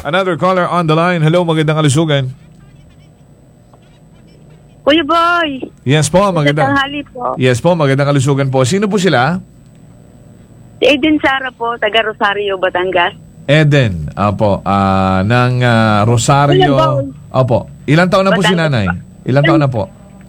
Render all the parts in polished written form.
Another caller on the line. Hello, magandang kalusugan. Kuya Boy. Yes po, magandang. Tanghali po. Yes po, magandang kalusugan po. Sino po sila? Si Eden Sara po, taga Rosario, Batangas. Eden, opo, ng Rosario. Kuya Boy. Opo. Ilang taon na po si nanay? Ilang taon na po?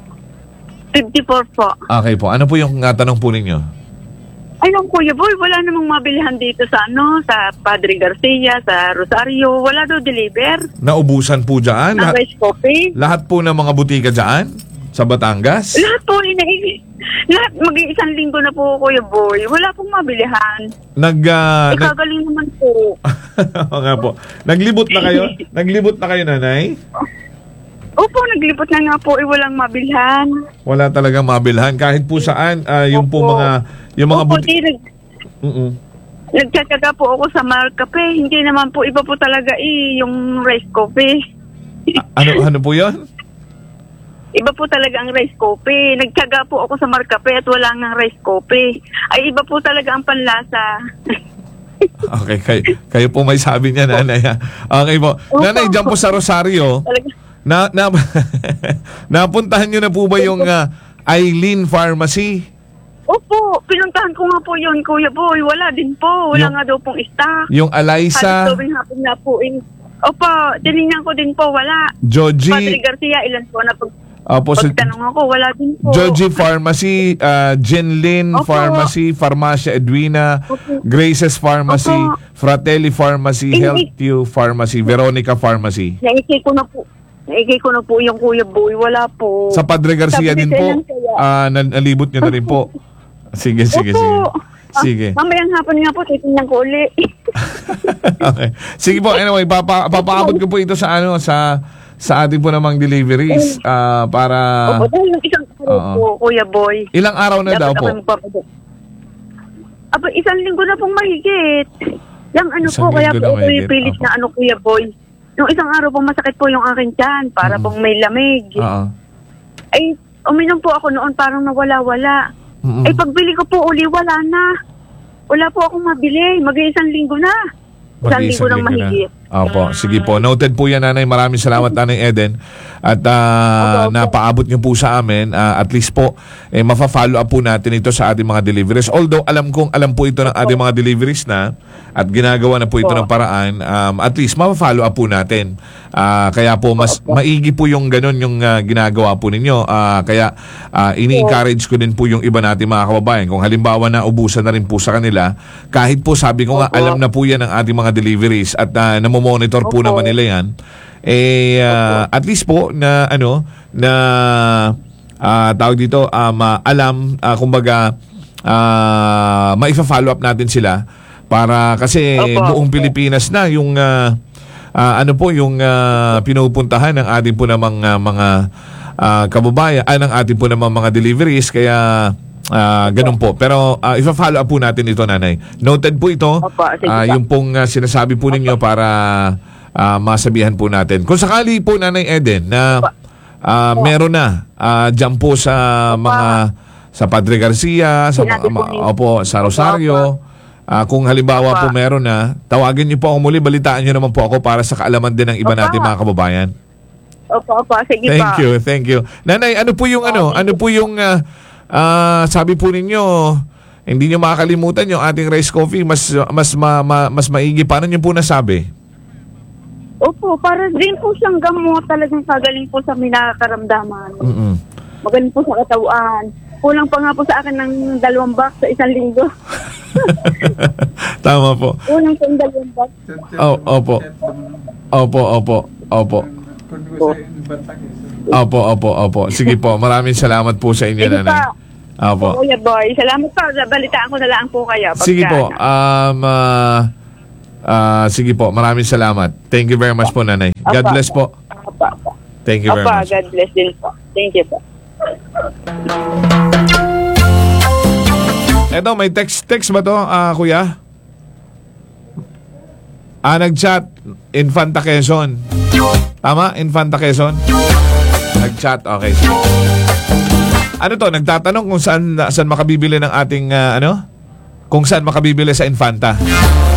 54 po. Okay po. Ano po yung tanong po ninyo? Ayun, Kuya Boy, wala namang mabilihan dito sa sa Padre Garcia, sa Rosario. Wala daw deliver. Naubusan po dyan? Ang rice coffee. Lahat po ng mga butika dyan? Sa Batangas? Lahat po, lahat mag-iisang linggo na po, Kuya Boy. Wala pong mabilihan. Ikagaling naman po. Oo nga po. Naglibot na kayo? Naglibot na kayo, nanay? Opo, naglibot na nga po, walang mabilhan. Wala talagang mabilhan. Kahit po saan, yung po yung mga Opo, nagtsatsaga po ako sa Malcape. Hindi naman po, iba po talaga yung rice coffee. Ano po yun? Iba po talaga ang rice coffee. Nagtsaga po ako sa Malcape at wala nga rice coffee. Ay, iba po talaga ang panlasa. Okay, kayo po may sabi niya, nanay. Okay po. Nanay, dyan po sa Rosario, napuntahan nyo na po ba yung Eileen Pharmacy? Opo, pinuntahan ko nga po yun, Kuya Boy. Wala din po. Wala nga daw pong stock. Yung Alaysa. Halos gawing hapon na po. Opo, tinignan ko din po. Wala. Joji. Padre Garcia, ilan po na pagtanong ako, wala din po. Joji Pharmacy, Jenlyn Pharmacy, Farmacia Edwina, Grace's Pharmacy, Fratelli Pharmacy, Health You Pharmacy, Veronica Pharmacy. Naikay ko na po yung Kuya Boy. Wala po. Sa Padre Garcia din po, nalibot nyo na rin po. Sige. Sige. Mamayang hapon nga po, titingnan ko uli. Okay. Sige po, anyway, papaabot ko po ito sa ating po namang deliveries para... Opo, dahil yung isang araw po, Kuya Boy. Ilang araw na daw po? Isang linggo na pong mahigit. Yung po, kaya po ito pilit na Kuya Boy. Yung isang araw pong masakit po yung aking tiyan, para pong may lamig. Ay, uminom po ako noon, parang nawala-wala. Ay, pagbili ko po uli, wala na. Wala po akong mabili. Mag-iisang linggo na. Isang linggo nang mahigit. Opo, sige po. Noted po yan, nanay. Maraming salamat, Nanay Eden. At napaabot niyo po sa amin. At least po, mafa-follow up po natin ito sa ating mga deliveries. Although, alam po ito ng ating mga deliveries na at ginagawa na po ito ng paraan, at least mafa-follow up po natin. Kaya po, mas maigi po yung ganun yung ginagawa po ninyo. Kaya ini-encourage ko din po yung iba natin mga kababayan. Kung halimbawa na ubusan na rin po sa kanila, kahit po sabi ko nga, alam na po yan ang ating mga deliveries at namomonitor po naman nila yan. At least po na tawag dito, alam, kumbaga, maifa-follow up natin sila para kasi buong Pilipinas na yung yung pinupuntahan ng ating po namang mga kababayan, ng ating po namang mga deliveries, kaya ganun po. Pero ifa-follow up po natin ito, nanay. Noted po ito. Yung pong sinasabi po ninyo para masabihan po natin. Kung sakali po, Nanay Eden, na meron na dyan po sa sa Padre Garcia, sa Rosario, kung halimbawa po meron na, tawagin niyo po ako muli, balitaan niyo naman po ako para sa kaalaman din ng iba natin mga kababayan. Opo, sige pa. Thank you. Nanay, ano po yung sabi po ninyo, hindi nyo makakalimutan yung ating rice coffee, mas maigi. Paano nyo po nasabi? Opo, para din po siyang gamot, talagang kagaling po sa minakaramdaman. Magaling po sa katawan. Kulang pa nga po sa akin ng 2 box sa isang linggo. Tama po. Kulang po ng 2 box. Opo. Sige po, maraming salamat po sa inyo, nanay. Opo. Kuya Boy, salamat po. Balitaan ko na lang po kayo. Sige po. Sige po, maraming salamat. Thank you very much po, nanay. God bless po. Thank you very much. God bless din po. Thank you po. Eto, may text ba to, kuya? Nag-chat, Infanta Quezon. Tama? Infanta Quezon? Nag-chat, okay. Sige. Ano to, nagtatanong kung saan makabibili ng ating, kung saan makabibili sa Infanta.